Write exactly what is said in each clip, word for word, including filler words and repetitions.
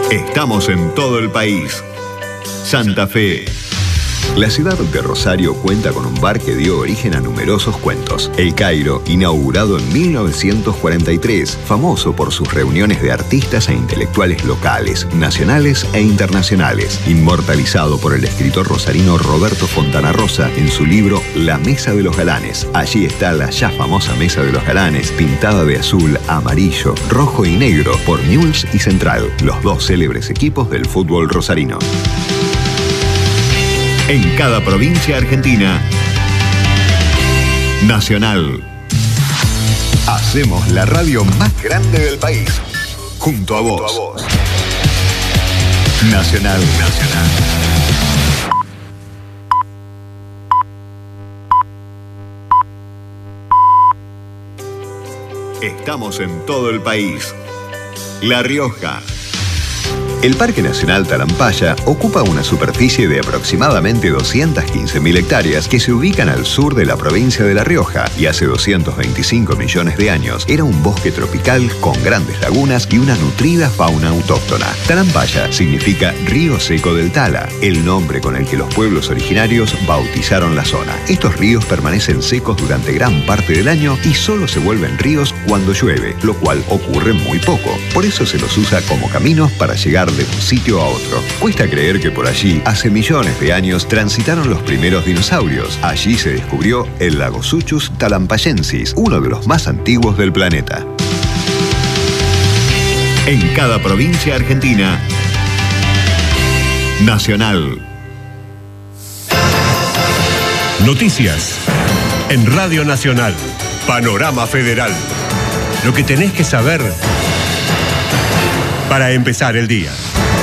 Estamos en todo el país. Santa Fe. La ciudad de Rosario cuenta con un bar que dio origen a numerosos cuentos. El Cairo, inaugurado en mil novecientos cuarenta y tres, famoso por sus reuniones de artistas e intelectuales locales, nacionales e internacionales, inmortalizado por el escritor rosarino Roberto Fontana Rosa en su libro La Mesa de los Galanes. Allí está la ya famosa Mesa de los Galanes, pintada de azul, amarillo, rojo y negro por Newell's y Central, los dos célebres equipos del fútbol rosarino. En cada provincia argentina, Nacional. Hacemos la radio más grande del país. Junto a vos. Junto a vos. Nacional. Nacional. Estamos en todo el país. La Rioja. El Parque Nacional Talampaya ocupa una superficie de aproximadamente doscientas quince mil hectáreas que se ubican al sur de la provincia de La Rioja y hace doscientos veinticinco millones de años era un bosque tropical con grandes lagunas y una nutrida fauna autóctona. Talampaya significa río seco del Tala, el nombre con el que los pueblos originarios bautizaron la zona. Estos ríos permanecen secos durante gran parte del año y solo se vuelven ríos cuando llueve, lo cual ocurre muy poco. Por eso se los usa como caminos para llegar de un sitio a otro. Cuesta creer que por allí, hace millones de años, transitaron los primeros dinosaurios. Allí se descubrió el Lagosuchus talampayensis, uno de los más antiguos del planeta. En cada provincia argentina, Nacional. Noticias en Radio Nacional. Panorama Federal. Lo que tenés que saber para empezar el día.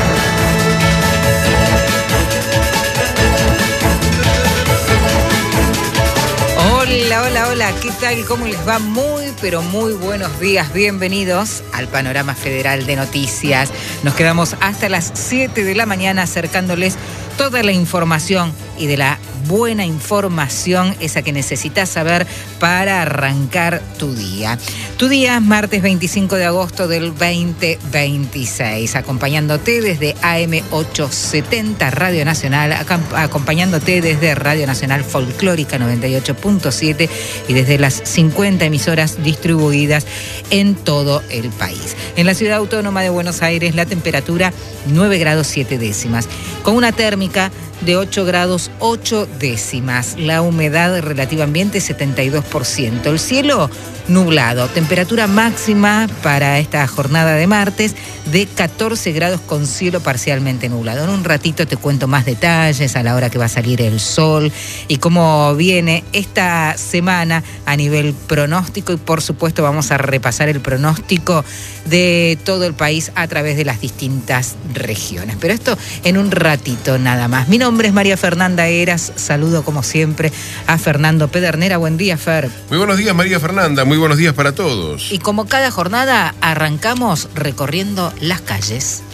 Hola, hola, hola, ¿qué tal? ¿Cómo les va? Muy, pero muy buenos días. Bienvenidos al Panorama Federal de Noticias. Nos quedamos hasta las siete de la mañana acercándoles toda la información y de la buena información, esa que necesitas saber para arrancar tu día. Tu día, martes veinticinco de agosto del veinte veintiséis, acompañándote desde A M ochocientos setenta Radio Nacional, acompañándote desde Radio Nacional Folclórica noventa y ocho punto siete y desde las cincuenta emisoras distribuidas en todo el país. En la Ciudad Autónoma de Buenos Aires, la temperatura nueve grados siete décimas, con una térmica de ocho grados ocho décimas. La humedad relativa ambiente setenta y dos por ciento. El cielo nublado. Temperatura máxima para esta jornada de martes de catorce grados con cielo parcialmente nublado. En un ratito te cuento más detalles a la hora que va a salir el sol y cómo viene esta semana a nivel pronóstico, y por supuesto vamos a repasar el pronóstico de todo el país a través de las distintas regiones. Pero esto en un ratito nada más. Mi nombre es María Fernanda Heras. Saludo como siempre a Fernando Pedernera. Buen día, Fer. Muy buenos días, María Fernanda. Muy buenos días para todos. Y como cada jornada, arrancamos recorriendo las calles.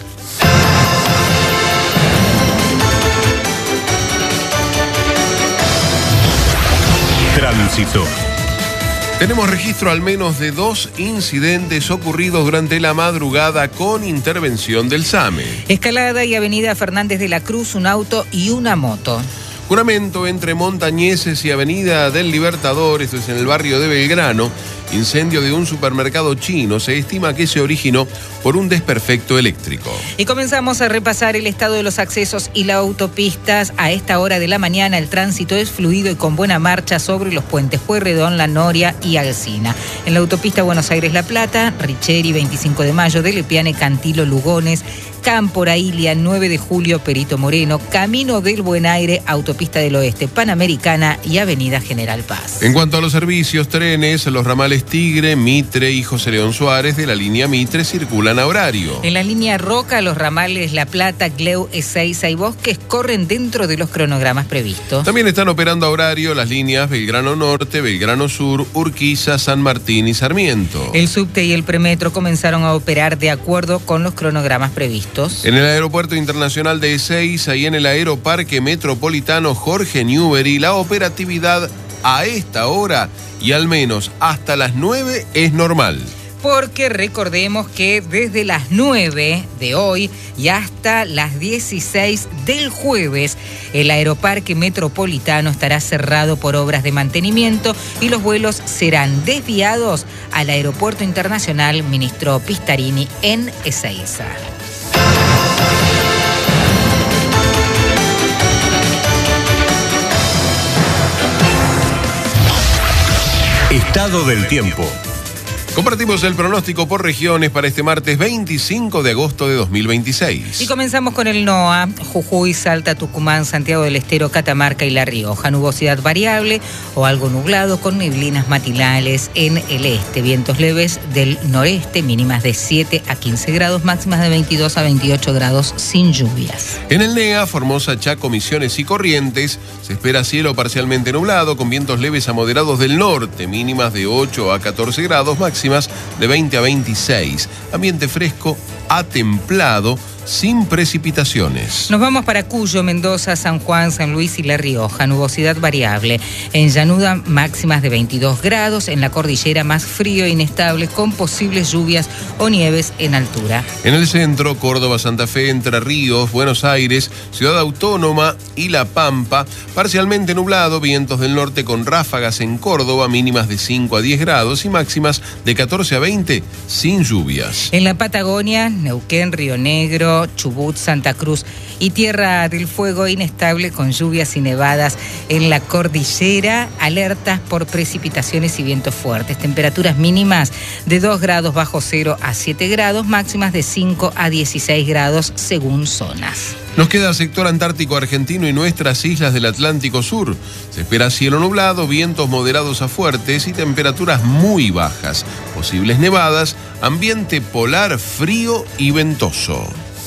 Tránsito. Tenemos registro al menos de dos incidentes ocurridos durante la madrugada con intervención del SAME. Escalada y Avenida Fernández de la Cruz, un auto y una moto. Juramento entre Montañeses y Avenida del Libertador, esto es en el barrio de Belgrano. Incendio de un supermercado chino. Se estima que se originó por un desperfecto eléctrico. Y comenzamos a repasar el estado de los accesos y las autopistas. A esta hora de la mañana el tránsito es fluido y con buena marcha sobre los puentes Pueyrredón, La Noria y Alsina. En la autopista Buenos Aires-La Plata, Richeri, veinticinco de mayo, de Lepiane, Cantilo, Lugones, Cámpora, Ilia, nueve de julio, Perito Moreno, Camino del Buen Aire, Autopista del Oeste, Panamericana y Avenida General Paz. En cuanto a los servicios, trenes, los ramales Tigre, Mitre y José León Suárez de la línea Mitre circulan a horario. En la línea Roca, los ramales La Plata, Gleu, Ezeiza y Bosques corren dentro de los cronogramas previstos. También están operando a horario las líneas Belgrano Norte, Belgrano Sur, Urquiza, San Martín y Sarmiento. El subte y el premetro comenzaron a operar de acuerdo con los cronogramas previstos. En el Aeropuerto Internacional de Ezeiza y en el Aeroparque Metropolitano Jorge Newbery, la operatividad a esta hora y al menos hasta las nueve es normal. porque recordemos que desde las nueve de hoy y hasta las dieciséis del jueves, el Aeroparque Metropolitano estará cerrado por obras de mantenimiento y los vuelos serán desviados al Aeropuerto Internacional Ministro Pistarini en Ezeiza. Estado del tiempo. Compartimos el pronóstico por regiones para este martes veinticinco de agosto de dos mil veintiséis. Y comenzamos con el NOA, Jujuy, Salta, Tucumán, Santiago del Estero, Catamarca y La Rioja. Nubosidad variable o algo nublado con neblinas matinales en el este. Vientos leves del noreste, mínimas de siete a quince grados, máximas de veintidós a veintiocho grados sin lluvias. En el NEA, Formosa, Chaco, Misiones y Corrientes, se espera cielo parcialmente nublado con vientos leves a moderados del norte, mínimas de ocho a catorce grados, máximas de veinte a veintiséis. Ambiente fresco a templado, sin precipitaciones. Nos vamos para Cuyo, Mendoza, San Juan, San Luis y La Rioja. Nubosidad variable. En llanura máximas de veintidós grados. En la cordillera más frío e inestable con posibles lluvias o nieves en altura. En el centro, Córdoba, Santa Fe, Entre Ríos, Buenos Aires, Ciudad Autónoma y La Pampa. Parcialmente nublado, vientos del norte con ráfagas en Córdoba, mínimas de cinco a diez grados y máximas de catorce a veinte sin lluvias. En la Patagonia, Neuquén, Río Negro, Chubut, Santa Cruz y Tierra del Fuego, inestable con lluvias y nevadas en la cordillera, alertas por precipitaciones y vientos fuertes. Temperaturas mínimas de dos grados bajo cero a siete grados, máximas de cinco a dieciséis grados según zonas. Nos queda sector antártico argentino y nuestras islas del Atlántico Sur. Se espera cielo nublado, vientos moderados a fuertes y temperaturas muy bajas. Posibles nevadas, ambiente polar frío y ventoso.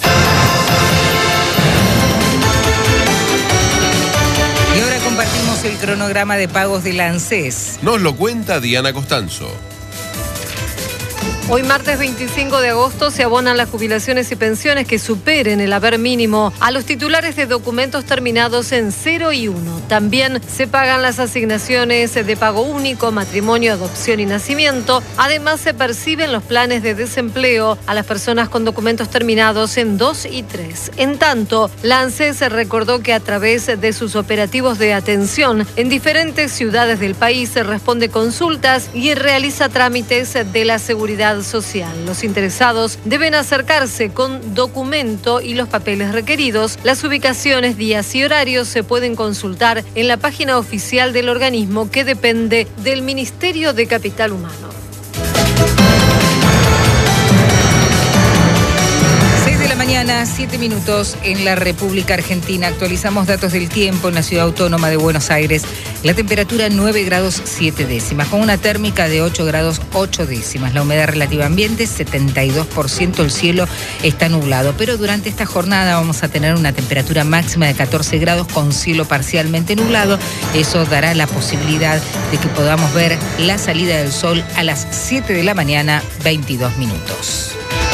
Y ahora compartimos el cronograma de pagos del ANSES. Nos lo cuenta Diana Costanzo. Hoy martes veinticinco de agosto se abonan las jubilaciones y pensiones que superen el haber mínimo a los titulares de documentos terminados en cero y uno. También se pagan las asignaciones de pago único, matrimonio, adopción y nacimiento. Además se perciben los planes de desempleo a las personas con documentos terminados en dos y tres. En tanto, la ANSES recordó que a través de sus operativos de atención en diferentes ciudades del país se responde consultas y realiza trámites de la seguridad social. Los interesados deben acercarse con documento y los papeles requeridos. Las ubicaciones, días y horarios se pueden consultar en la página oficial del organismo que depende del Ministerio de Capital Humano. Mañana, siete minutos en la República Argentina. Actualizamos datos del tiempo en la Ciudad Autónoma de Buenos Aires. La temperatura nueve grados siete décimas, con una térmica de ocho grados ocho décimas. La humedad relativa ambiente setenta y dos por ciento. El cielo está nublado, pero durante esta jornada vamos a tener una temperatura máxima de catorce grados con cielo parcialmente nublado. Eso dará la posibilidad de que podamos ver la salida del sol a las siete de la mañana, veintidós minutos.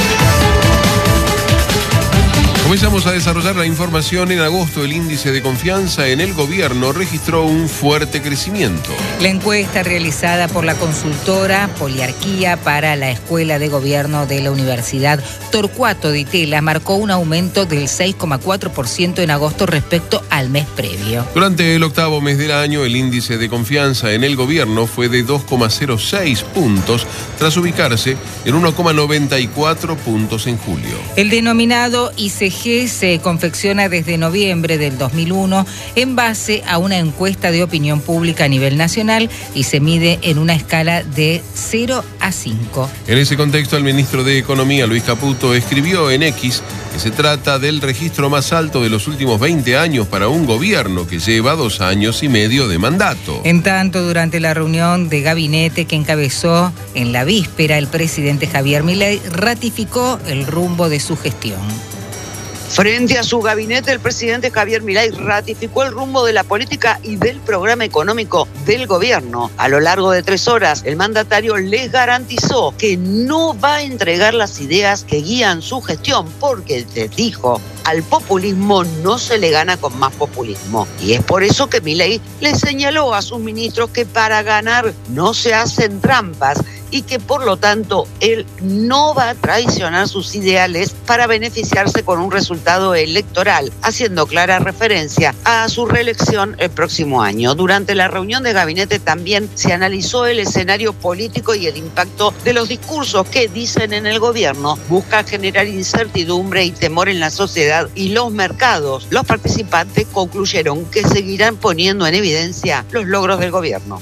Comenzamos a desarrollar la información. En agosto, el índice de confianza en el gobierno registró un fuerte crecimiento. La encuesta realizada por la consultora Poliarquía para la Escuela de Gobierno de la Universidad Torcuato Di Tella marcó un aumento del seis coma cuatro por ciento en agosto respecto al mes previo. Durante el octavo mes del año, el índice de confianza en el gobierno fue de dos coma cero seis puntos, tras ubicarse en uno coma noventa y cuatro puntos en julio. El denominado I C G se confecciona desde noviembre del dos mil uno en base a una encuesta de opinión pública a nivel nacional y se mide en una escala de cero a cinco. En ese contexto, el ministro de Economía, Luis Caputo, escribió en X que se trata del registro más alto de los últimos veinte años para un gobierno que lleva dos años y medio de mandato. En tanto, durante la reunión de gabinete que encabezó en la víspera, el presidente Javier Milei ratificó el rumbo de su gestión. Frente a su gabinete, el presidente Javier Milei ratificó el rumbo de la política y del programa económico del gobierno. A lo largo de tres horas, el mandatario les garantizó que no va a entregar las ideas que guían su gestión, porque les dijo, al populismo no se le gana con más populismo. Y es por eso que Milei le señaló a sus ministros que para ganar no se hacen trampas y que por lo tanto él no va a traicionar sus ideales para beneficiarse con un resultado electoral, haciendo clara referencia a su reelección el próximo año. Durante la reunión de gabinete también se analizó el escenario político y el impacto de los discursos que, dicen en el gobierno, buscan generar incertidumbre y temor en la sociedad y los mercados. Los participantes concluyeron que seguirán poniendo en evidencia los logros del gobierno.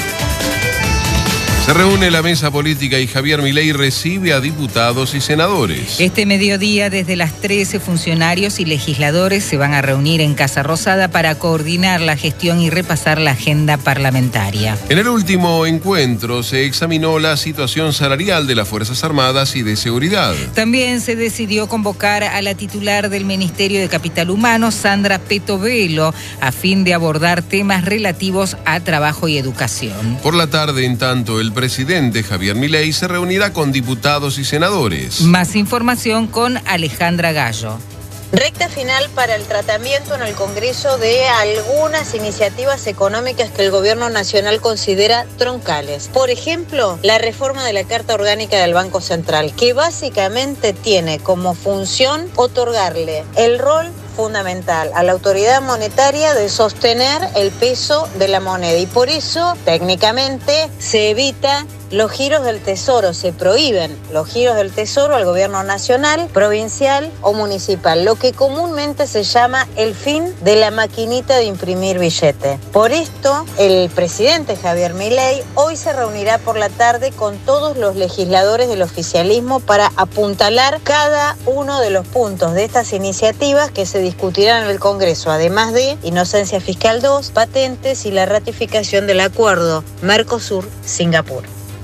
Se reúne la mesa política y Javier Milei recibe a diputados y senadores. Este mediodía, desde las trece, funcionarios y legisladores se van a reunir en Casa Rosada para coordinar la gestión y repasar la agenda parlamentaria. En el último encuentro se examinó la situación salarial de las Fuerzas Armadas y de Seguridad. También se decidió convocar a la titular del Ministerio de Capital Humano, Sandra Petovelo, a fin de abordar temas relativos a trabajo y educación. Por la tarde, en tanto, el presidente Javier Milei se reunirá con diputados y senadores. Más información con Alejandra Gallo. Recta final para el tratamiento en el Congreso de algunas iniciativas económicas que el Gobierno Nacional considera troncales. Por ejemplo, la reforma de la Carta Orgánica del Banco Central, que básicamente tiene como función otorgarle el rol fundamental a la autoridad monetaria de sostener el peso de la moneda, y por eso técnicamente se evita los giros del tesoro, se prohíben los giros del tesoro al gobierno nacional, provincial o municipal, lo que comúnmente se llama el fin de la maquinita de imprimir billete. Por esto, el presidente Javier Milei hoy se reunirá por la tarde con todos los legisladores del oficialismo para apuntalar cada uno de los puntos de estas iniciativas que se discutirán en el Congreso, además de Inocencia Fiscal dos, patentes y la ratificación del acuerdo Mercosur-Singapur.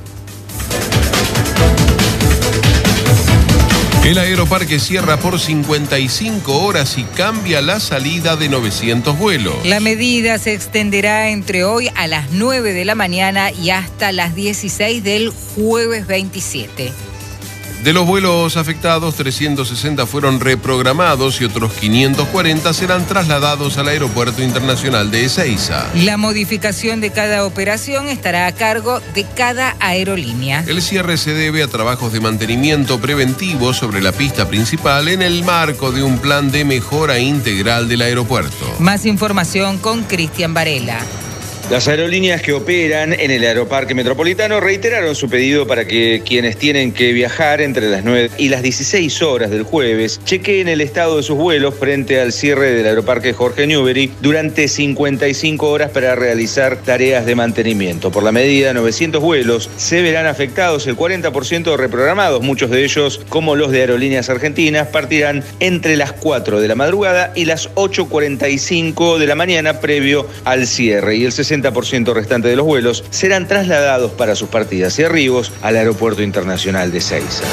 El Aeroparque cierra por cincuenta y cinco horas y cambia la salida de novecientos vuelos. La medida se extenderá entre hoy a las nueve de la mañana y hasta las dieciséis del jueves veintisiete. De los vuelos afectados, trescientos sesenta fueron reprogramados y otros quinientos cuarenta serán trasladados al Aeropuerto Internacional de Ezeiza. La modificación de cada operación estará a cargo de cada aerolínea. El cierre se debe a trabajos de mantenimiento preventivo sobre la pista principal en el marco de un plan de mejora integral del aeropuerto. Más información con Cristian Varela. Las aerolíneas que operan en el Aeroparque Metropolitano reiteraron su pedido para que quienes tienen que viajar entre las nueve y las dieciséis horas del jueves chequeen el estado de sus vuelos frente al cierre del Aeroparque Jorge Newbery durante cincuenta y cinco horas para realizar tareas de mantenimiento. Por la medida, novecientos vuelos se verán afectados, el cuarenta por ciento reprogramados. Muchos de ellos, como los de Aerolíneas Argentinas, partirán entre las cuatro de la madrugada y las ocho cuarenta y cinco de la mañana previo al cierre, y el sesenta por ciento restante de los vuelos serán trasladados para sus partidas y arribos al Aeropuerto Internacional de Ezeiza.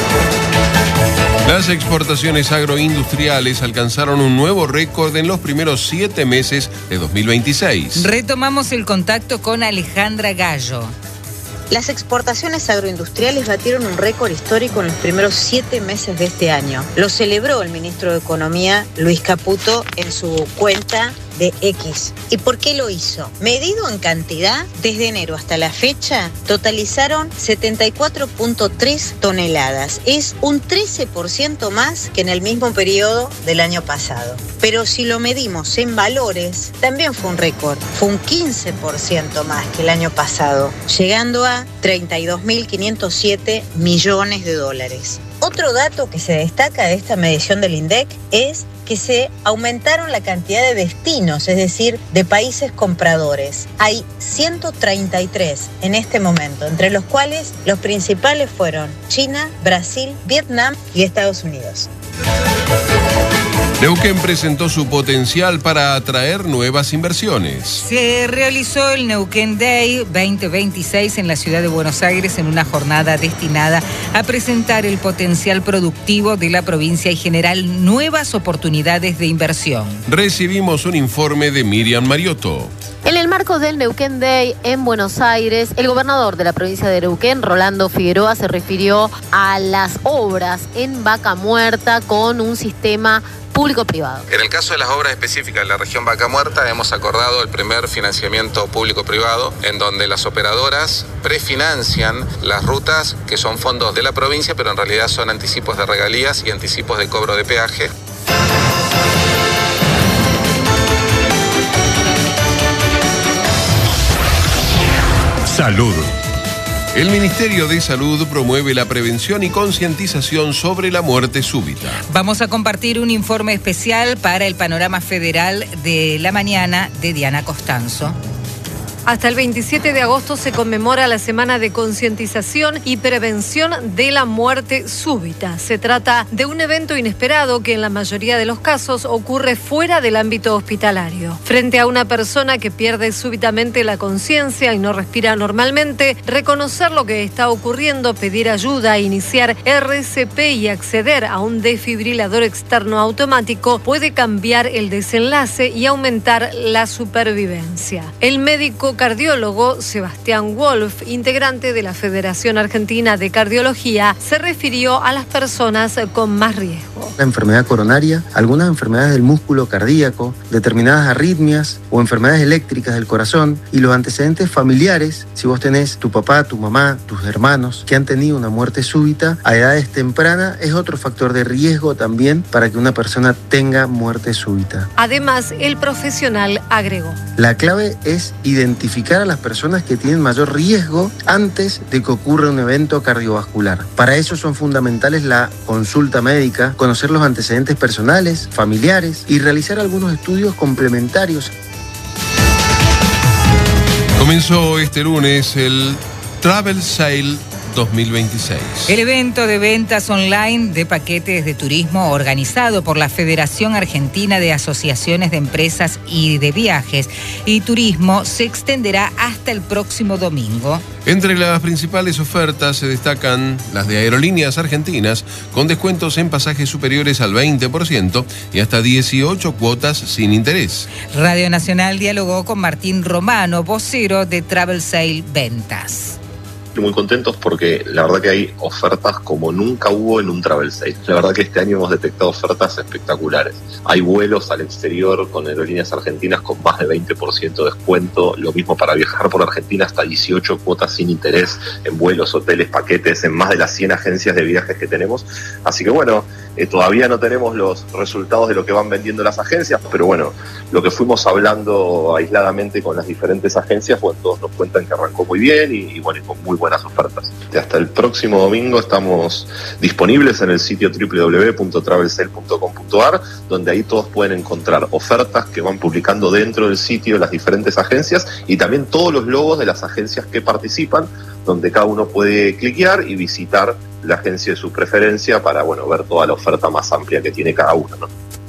Las exportaciones agroindustriales alcanzaron un nuevo récord en los primeros siete meses de dos mil veintiséis. Retomamos el contacto con Alejandra Gallo. Las exportaciones agroindustriales batieron un récord histórico en los primeros siete meses de este año. Lo celebró el ministro de Economía, Luis Caputo, en su cuenta de X. ¿Y por qué lo hizo? Medido en cantidad, desde enero hasta la fecha, totalizaron setenta y cuatro punto tres toneladas. Es un trece por ciento más que en el mismo periodo del año pasado. Pero si lo medimos en valores, también fue un récord. Fue un quince por ciento más que el año pasado, llegando a treinta y dos mil quinientos siete millones de dólares. Otro dato que se destaca de esta medición del INDEC es que se aumentaron la cantidad de destinos, es decir, de países compradores. Hay ciento treinta y tres en este momento, entre los cuales los principales fueron China, Brasil, Vietnam y Estados Unidos. Neuquén presentó su potencial para atraer nuevas inversiones. Se realizó el Neuquén Day veinte veintiséis en la ciudad de Buenos Aires en una jornada destinada a presentar el potencial productivo de la provincia y generar nuevas oportunidades de inversión. Recibimos un informe de Miriam Mariotto. En el marco del Neuquén Day en Buenos Aires, el gobernador de la provincia de Neuquén, Rolando Figueroa, se refirió a las obras en Vaca Muerta con un sistema público-privado. En el caso de las obras específicas de la región Vaca Muerta, hemos acordado el primer financiamiento público-privado, en donde las operadoras prefinancian las rutas que son fondos de la provincia, pero en realidad son anticipos de regalías y anticipos de cobro de peaje. Salud. El Ministerio de Salud promueve la prevención y concientización sobre la muerte súbita. Vamos a compartir un informe especial para el Panorama Federal de la mañana de Diana Costanzo. Hasta el veintisiete de agosto se conmemora la Semana de Concientización y Prevención de la Muerte Súbita. Se trata de un evento inesperado que en la mayoría de los casos ocurre fuera del ámbito hospitalario. Frente a una persona que pierde súbitamente la conciencia y no respira normalmente, reconocer lo que está ocurriendo, pedir ayuda, iniciar R C P y acceder a un desfibrilador externo automático puede cambiar el desenlace y aumentar la supervivencia. El médico cardiólogo Sebastián Wolf, integrante de la Federación Argentina de Cardiología, se refirió a las personas con más riesgo. La enfermedad coronaria, algunas enfermedades del músculo cardíaco, determinadas arritmias o enfermedades eléctricas del corazón y los antecedentes familiares, si vos tenés tu papá, tu mamá, tus hermanos que han tenido una muerte súbita a edades tempranas, es otro factor de riesgo también para que una persona tenga muerte súbita. Además, el profesional agregó: la clave es identificar a las personas que tienen mayor riesgo antes de que ocurra un evento cardiovascular. Para eso son fundamentales la consulta médica, conocer los antecedentes personales, familiares y realizar algunos estudios complementarios. Comenzó este lunes el Travel Sale dos mil veintiséis. El evento de ventas online de paquetes de turismo organizado por la Federación Argentina de Asociaciones de Empresas y de Viajes y Turismo se extenderá hasta el próximo domingo. Entre las principales ofertas se destacan las de Aerolíneas Argentinas, con descuentos en pasajes superiores al veinte por ciento y hasta dieciocho cuotas sin interés. Radio Nacional dialogó con Martín Romano, vocero de Travel Sale Ventas. Muy contentos porque la verdad que hay ofertas como nunca hubo en un Travel Sale. La verdad que este año hemos detectado ofertas espectaculares. Hay vuelos al exterior con Aerolíneas Argentinas con más de veinte por ciento de descuento. Lo mismo para viajar por Argentina, hasta dieciocho cuotas sin interés en vuelos, hoteles, paquetes, en más de las cien agencias de viajes que tenemos. Así que bueno, eh, todavía no tenemos los resultados de lo que van vendiendo las agencias, pero bueno, lo que fuimos hablando aisladamente con las diferentes agencias, bueno, todos nos cuentan que arrancó muy bien y, y bueno, y con muy buenas ofertas. Hasta el próximo domingo estamos disponibles en el sitio doble u doble u doble u punto travel sale punto com punto a r, donde ahí todos pueden encontrar ofertas que van publicando dentro del sitio las diferentes agencias y también todos los logos de las agencias que participan, donde cada uno puede cliquear y visitar la agencia de su preferencia para, bueno, ver toda la oferta más amplia que tiene cada uno, ¿no?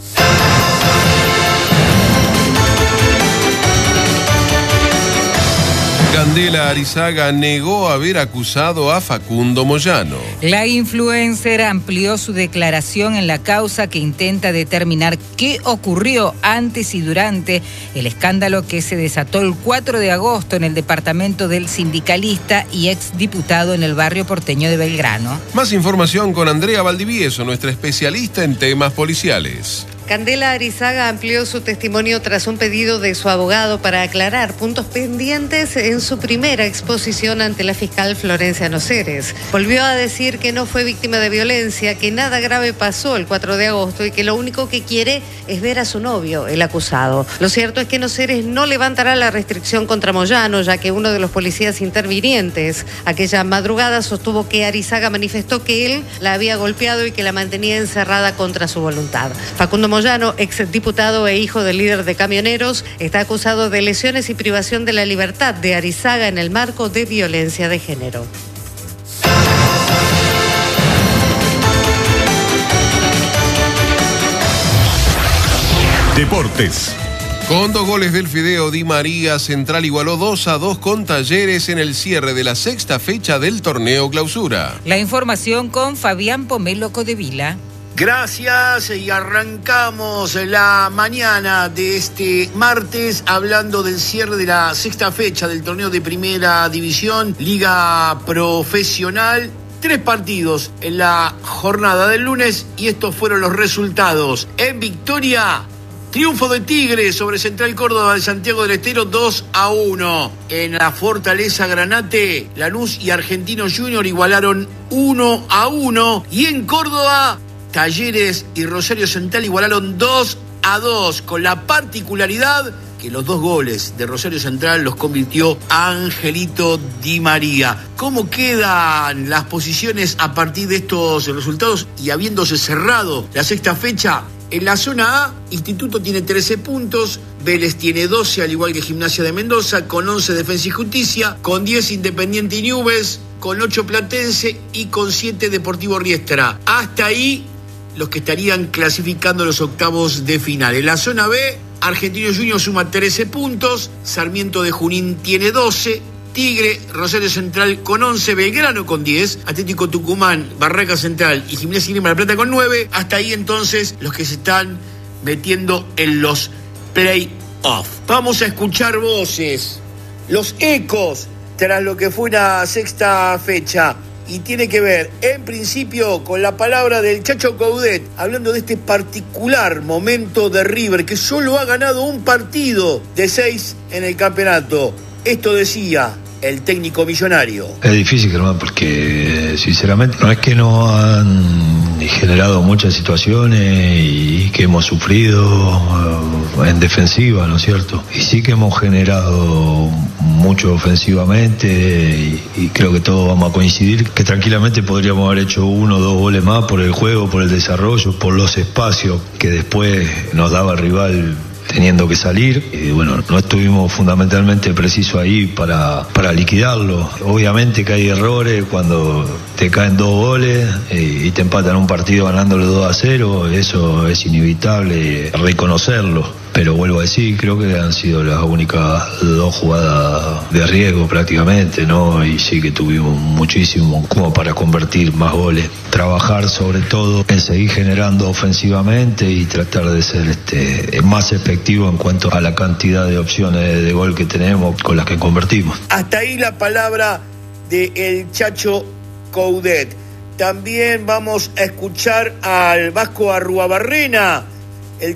Candela Arizaga negó haber acusado a Facundo Moyano. La influencer amplió su declaración en la causa que intenta determinar qué ocurrió antes y durante el escándalo que se desató el cuatro de agosto en el departamento del sindicalista y exdiputado en el barrio porteño de Belgrano. Más información con Andrea Valdivieso, nuestra especialista en temas policiales. Candela Arizaga amplió su testimonio tras un pedido de su abogado para aclarar puntos pendientes en su primera exposición ante la fiscal Florencia Noceres. Volvió a decir que no fue víctima de violencia, que nada grave pasó el cuatro de agosto y que lo único que quiere es ver a su novio, el acusado. Lo cierto es que Noceres no levantará la restricción contra Moyano, ya que uno de los policías intervinientes aquella madrugada sostuvo que Arizaga manifestó que él la había golpeado y que la mantenía encerrada contra su voluntad. Facundo Moyano, exdiputado e hijo del líder de camioneros, está acusado de lesiones y privación de la libertad de Arizaga en el marco de violencia de género. Deportes. Con dos goles del Fideo Di María, Central igualó dos a dos con Talleres en el cierre de la sexta fecha del torneo Clausura. La información con Fabián Pomelo Codevila. Gracias y arrancamos la mañana de este martes hablando del cierre de la sexta fecha del torneo de Primera División, Liga Profesional. tres partidos en la jornada del lunes y estos fueron los resultados. En victoria, triunfo de Tigre sobre Central Córdoba de Santiago del Estero dos a uno. En la Fortaleza Granate, Lanús y Argentinos Junior igualaron uno a uno. Y en Córdoba, Talleres y Rosario Central igualaron dos a dos, con la particularidad que los dos goles de Rosario Central los convirtió Angelito Di María. ¿Cómo quedan las posiciones a partir de estos resultados y habiéndose cerrado la sexta fecha? En la zona A, Instituto tiene trece puntos, Vélez tiene doce, al igual que Gimnasia de Mendoza, con once Defensa y Justicia, con diez Independiente y Newell's, con ocho Platense y con siete Deportivo Riestra. Hasta ahí los que estarían clasificando los octavos de final. En la zona B, Argentinos Junior suma trece puntos, Sarmiento de Junín tiene doce, Tigre, Rosario Central con once, Belgrano con diez, Atlético Tucumán, Barraca Central y Gimnasia y Grima de la Plata con nueve. Hasta ahí entonces los que se están metiendo en los play-off. Vamos a escuchar voces, los ecos tras lo que fue la sexta fecha. Y tiene que ver, en principio, con la palabra del Chacho Coudet, hablando de este particular momento de River, que solo ha ganado un partido de seis en el campeonato. Esto decía el técnico millonario. Es difícil, Germán, porque sinceramente no es que no han generado muchas situaciones y que hemos sufrido en defensiva, ¿no es cierto? Y sí que hemos generado mucho ofensivamente y, y creo que todos vamos a coincidir que tranquilamente podríamos haber hecho uno o dos goles más por el juego, por el desarrollo, por los espacios que después nos daba el rival teniendo que salir. Y bueno, no estuvimos fundamentalmente precisos ahí para, para liquidarlo. Obviamente que hay errores cuando te caen dos goles y, y te empatan un partido ganándolo dos a cero, eso es inevitable reconocerlo. Pero vuelvo a decir, creo que han sido las únicas dos jugadas de riesgo prácticamente, ¿no? Y sí que tuvimos muchísimo como para convertir más goles. Trabajar sobre todo en seguir generando ofensivamente y tratar de ser este más efectivo en cuanto a la cantidad de opciones de, de gol que tenemos con las que convertimos. Hasta ahí la palabra de el Chacho Coudet. También vamos a escuchar al Vasco Arruabarrena, el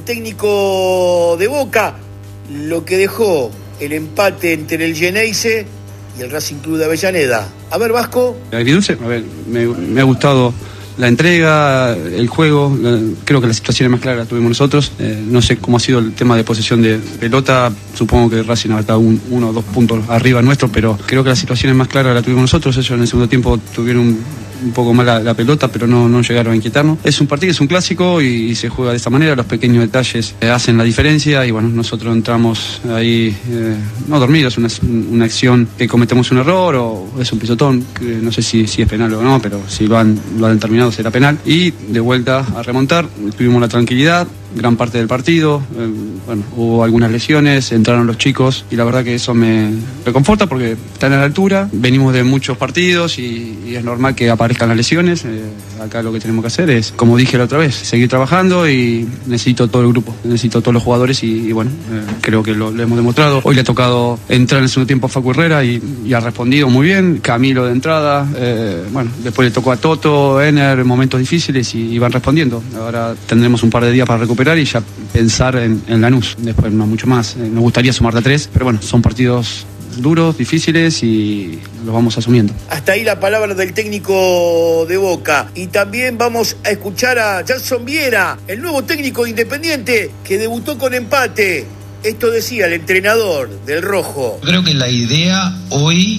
técnico de Boca, lo que dejó el empate entre el Geneise y el Racing Club de Avellaneda. A ver, Vasco. Agridulce, a ver, me, me ha gustado la entrega, el juego, la, creo que la situación es más clara la tuvimos nosotros. Eh, no sé cómo ha sido el tema de posesión de pelota, supongo que Racing ha estado un, uno o dos puntos arriba nuestro, pero creo que la situación es más clara la tuvimos nosotros. Ellos en el segundo tiempo tuvieron un, un poco más la, la pelota, pero no, no llegaron a inquietarnos. Es un partido, es un clásico y, y se juega de esta manera, los pequeños detalles eh, hacen la diferencia y bueno, nosotros entramos ahí eh, no dormidos, una, una acción que cometemos un error o es un pisotón, que no sé si, si es penal o no, pero si lo han, lo han determinado será penal, y de vuelta a remontar, tuvimos la tranquilidad gran parte del partido, eh, bueno, hubo algunas lesiones, entraron los chicos y la verdad que eso me reconforta porque están a la altura, venimos de muchos partidos y, y es normal que aparezcan las lesiones. Eh, acá lo que tenemos que hacer es, como dije la otra vez, seguir trabajando y necesito todo el grupo, necesito todos los jugadores y, y bueno, eh, creo que lo, lo hemos demostrado. Hoy le ha tocado entrar en el segundo tiempo a Facu Herrera y, y ha respondido muy bien, Camilo de entrada, eh, bueno, después le tocó a Toto, Ener, en momentos difíciles y, y van respondiendo. Ahora tendremos un par de días para recuperar y ya pensar en, en Lanús, después no mucho más. Eh, nos gustaría sumar de tres, pero bueno, son partidos duros, difíciles y los vamos asumiendo. Hasta ahí la palabra del técnico de Boca. Y también vamos a escuchar a Jackson Viera, el nuevo técnico de Independiente, que debutó con empate. Esto decía el entrenador del Rojo. Creo que la idea hoy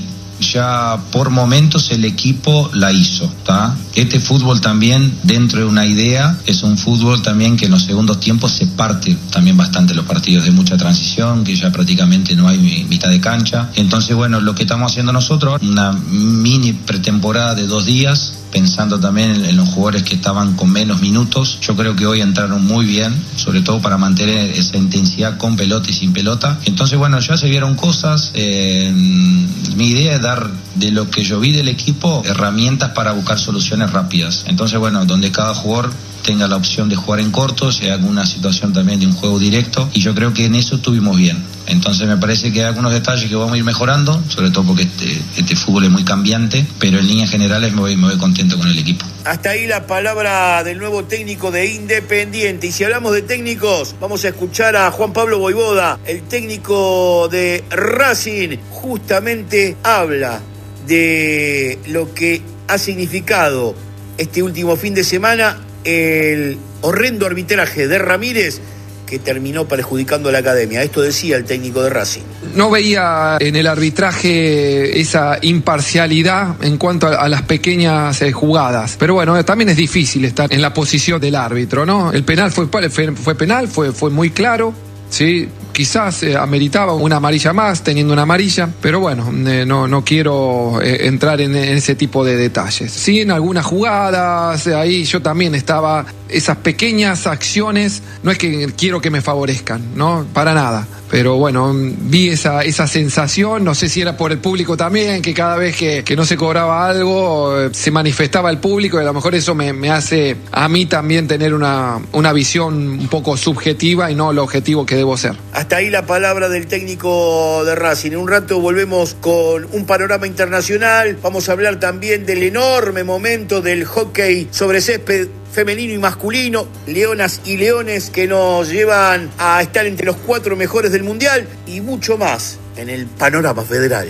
ya por momentos el equipo la hizo, ¿tá? Este fútbol también, dentro de una idea, es un fútbol también que en los segundos tiempos se parte también bastante los partidos de mucha transición, que ya prácticamente no hay mitad de cancha. Entonces, bueno, lo que estamos haciendo nosotros, una mini pretemporada de dos días, pensando también en los jugadores que estaban con menos minutos. Yo creo que hoy entraron muy bien, sobre todo para mantener esa intensidad con pelota y sin pelota. Entonces, bueno, ya se vieron cosas. Eh, mi idea es dar, de lo que yo vi del equipo, herramientas para buscar soluciones rápidas. Entonces, bueno, donde cada jugador tenga la opción de jugar en corto, si hay alguna situación también de un juego directo, y yo creo que en eso estuvimos bien. Entonces me parece que hay algunos detalles que vamos a ir mejorando, sobre todo porque este, este fútbol es muy cambiante, pero en líneas generales me voy, me voy contento con el equipo. Hasta ahí la palabra del nuevo técnico de Independiente. Y si hablamos de técnicos, vamos a escuchar a Juan Pablo Vojvoda, el técnico de Racing. Justamente habla de lo que ha significado este último fin de semana el horrendo arbitraje de Ramírez, que terminó perjudicando a la academia. Esto decía el técnico de Racing. No veía en el arbitraje esa imparcialidad en cuanto a, a las pequeñas eh, jugadas. Pero bueno, también es difícil estar en la posición del árbitro, ¿no? El penal fue, fue, fue penal, fue, fue muy claro, ¿sí? Quizás eh, ameritaba una amarilla más, teniendo una amarilla, pero bueno, eh, no, no quiero eh, entrar en, en ese tipo de detalles. Sí, en algunas jugadas, eh, ahí yo también estaba, esas pequeñas acciones, no es que quiero que me favorezcan, ¿no? Para nada. Pero bueno, vi esa, esa sensación, no sé si era por el público también, que cada vez que, que no se cobraba algo, eh, se manifestaba el público, y a lo mejor eso me, me hace a mí también tener una, una visión un poco subjetiva y no lo objetivo que debo ser. Hasta ahí la palabra del técnico de Racing. En un rato volvemos con un panorama internacional. Vamos a hablar también del enorme momento del hockey sobre césped femenino y masculino, leonas y leones que nos llevan a estar entre los cuatro mejores del mundial, y mucho más en el Panorama Federal.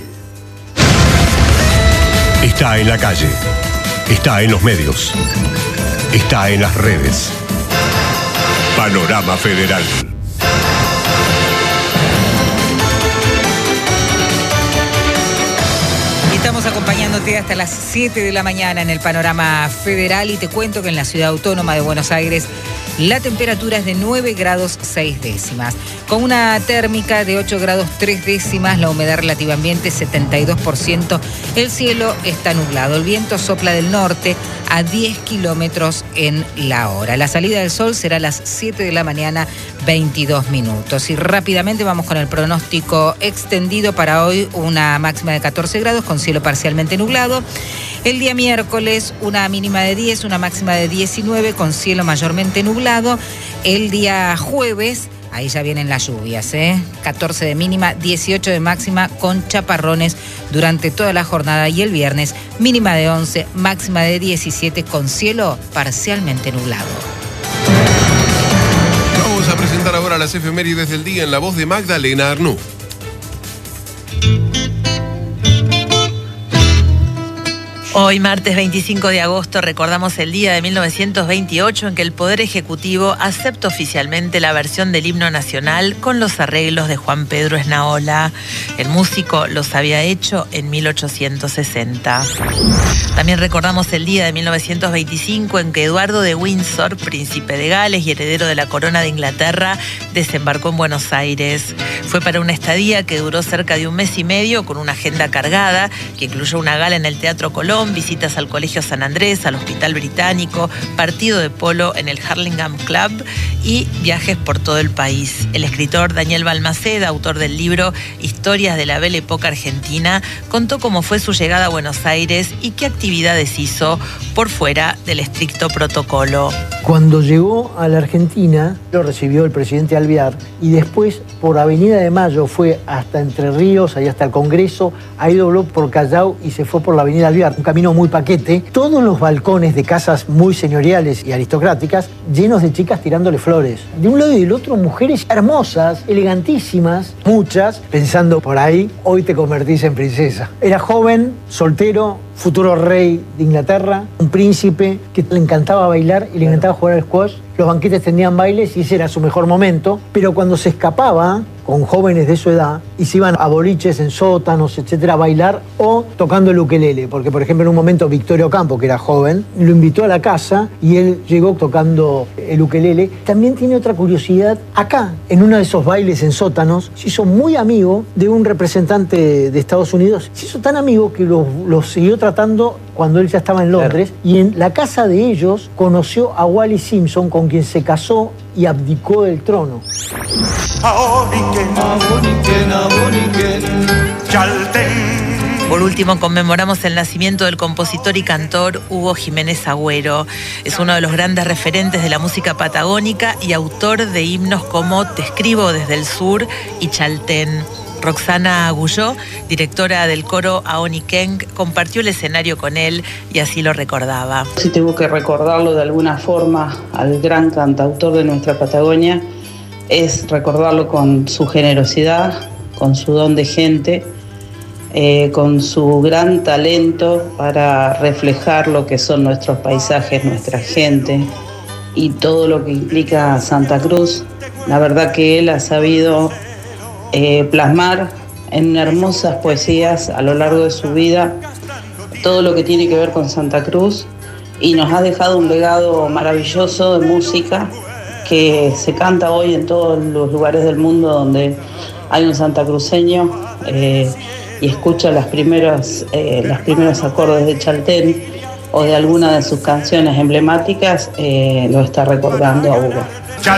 Está en la calle, está en los medios, está en las redes. Panorama Federal. Estamos acompañándote hasta las siete de la mañana en el Panorama Federal, y te cuento que en la Ciudad Autónoma de Buenos Aires la temperatura es de nueve grados seis décimas, con una térmica de ocho grados tres décimas, la humedad relativa ambiente setenta y dos por ciento, el cielo está nublado, el viento sopla del norte a diez kilómetros en la hora. La salida del sol será a las siete de la mañana, veintidós minutos. Y rápidamente vamos con el pronóstico extendido para hoy: una máxima de catorce grados con cielo parcialmente nublado. El día miércoles una mínima de diez, una máxima de diecinueve con cielo mayormente nublado. El día jueves, ahí ya vienen las lluvias, ¿eh? catorce de mínima, dieciocho de máxima con chaparrones durante toda la jornada. Y el viernes mínima de once, máxima de diecisiete con cielo parcialmente nublado. Vamos a presentar ahora las efemérides del día en la voz de Magdalena Arnú. Hoy, martes veinticinco de agosto, recordamos el día de mil novecientos veintiocho en que el Poder Ejecutivo acepta oficialmente la versión del himno nacional con los arreglos de Juan Pedro Esnaola. El músico los había hecho en mil ochocientos sesenta. También recordamos el día de mil novecientos veinticinco en que Eduardo de Windsor, príncipe de Gales y heredero de la corona de Inglaterra, desembarcó en Buenos Aires. Fue para una estadía que duró cerca de un mes y medio, con una agenda cargada que incluyó una gala en el Teatro Colón, visitas al Colegio San Andrés, al Hospital Británico, partido de polo en el Hurlingham Club y viajes por todo el país. El escritor Daniel Balmaceda, autor del libro Historias de la Belle Époque Argentina, contó cómo fue su llegada a Buenos Aires y qué actividades hizo por fuera del estricto protocolo. Cuando llegó a la Argentina, lo recibió el presidente Alvear, y después por Avenida de Mayo fue hasta Entre Ríos, ahí hasta el Congreso, ahí dobló por Callao y se fue por la Avenida Alvear, un camino muy paquete, todos los balcones de casas muy señoriales y aristocráticas llenos de chicas tirándole flores. De un lado y del otro mujeres hermosas, elegantísimas, muchas, pensando por ahí, hoy te convertís en princesa. Era joven, soltero, futuro rey de Inglaterra, un príncipe que le encantaba bailar y le encantaba jugar al squash. Los banquetes tenían bailes y ese era su mejor momento, pero cuando se escapaba con jóvenes de su edad y se iban a boliches en sótanos, etcétera, a bailar o tocando el ukelele, porque por ejemplo en un momento Victorio Campo, que era joven, lo invitó a la casa y él llegó tocando el ukelele. También tiene otra curiosidad: acá, en uno de esos bailes en sótanos, se hizo muy amigo de un representante de Estados Unidos. Se hizo tan amigo que lo, lo siguió tratando cuando él ya estaba en Londres, claro. Y en la casa de ellos conoció a Wally Simpson, con quien se casó y abdicó del trono. Aboniken, aboniken, aboniken, Chalten, Por último, conmemoramos el nacimiento del compositor y cantor Hugo Jiménez Agüero. Es uno de los grandes referentes de la música patagónica y autor de himnos como Te escribo desde el sur y Chaltén. Roxana Agulló, directora del coro Aoniquén, compartió el escenario con él y así lo recordaba. Si tengo que recordarlo de alguna forma al gran cantautor de nuestra Patagonia, es recordarlo con su generosidad, con su don de gente, eh, con su gran talento para reflejar lo que son nuestros paisajes, nuestra gente y todo lo que implica Santa Cruz. La verdad que él ha sabido Eh, plasmar en hermosas poesías a lo largo de su vida todo lo que tiene que ver con Santa Cruz y nos ha dejado un legado maravilloso de música que se canta hoy en todos los lugares del mundo donde hay un santacruceño eh, y escucha las primeras, eh, los primeros acordes de Chaltén o de alguna de sus canciones emblemáticas, eh, lo está recordando a Hugo.